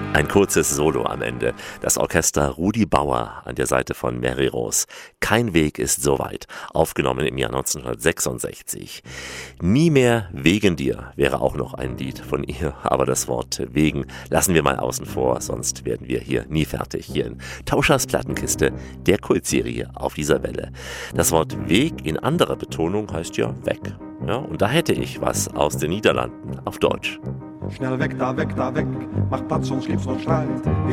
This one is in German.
Ein kurzes Solo am Ende. Das Orchester Rudi Bauer an der Seite von Mary Rose. Kein Weg ist so weit. Aufgenommen im Jahr 1966. Nie mehr wegen dir wäre auch noch ein Lied von ihr. Aber das Wort wegen lassen wir mal außen vor, sonst werden wir hier nie fertig. Hier in Tauschers Plattenkiste, der Kultserie auf dieser Welle. Das Wort Weg in anderer Betonung heißt ja weg. Ja, und da hätte ich was aus den Niederlanden auf Deutsch. Schnell weg, da weg, mach Platz, sonst gibt's noch Streit.